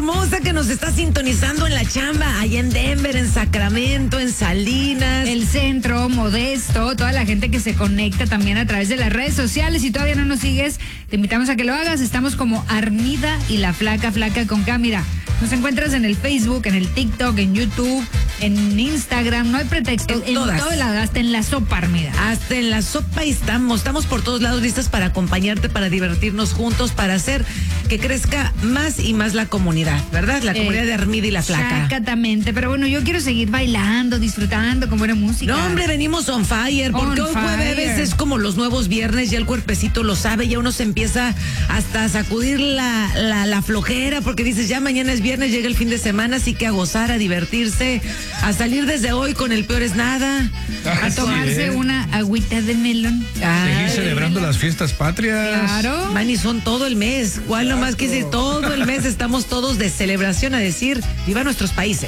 hermosa que nos está sintonizando en la chamba, allá en Denver, en Sacramento, en Salinas. El centro, Modesto, toda la gente que se conecta también a través de las redes sociales. Si todavía no nos sigues, te invitamos a que lo hagas. Estamos como Armida y la Flaca con K. Mira, nos encuentras en el Facebook, en el TikTok, en YouTube, en Instagram. No hay pretexto. En todo lado, hasta en la sopa, Armida. Hasta en la sopa estamos por todos lados listas para acompañarte, para divertirnos juntos, para hacer que crezca más y más la comunidad, ¿verdad? La comunidad de Armida y la Flaca. Exactamente, pero bueno, yo quiero seguir bailando, disfrutando con buena música. No, hombre, venimos on fire, porque hoy jueves es como los nuevos viernes, ya el cuerpecito lo sabe, ya uno se empieza hasta a sacudir la flojera, porque dices, ya mañana es viernes, llega el fin de semana, así que a gozar, a divertirse, a salir desde hoy con el peor es nada, a tomarse una agüita de melón. Seguir celebrando las fiestas patrias. Claro. Man, y son todo el mes. ¿Cuál nomás que si todo el mes estamos todos de celebración a decir viva nuestros países?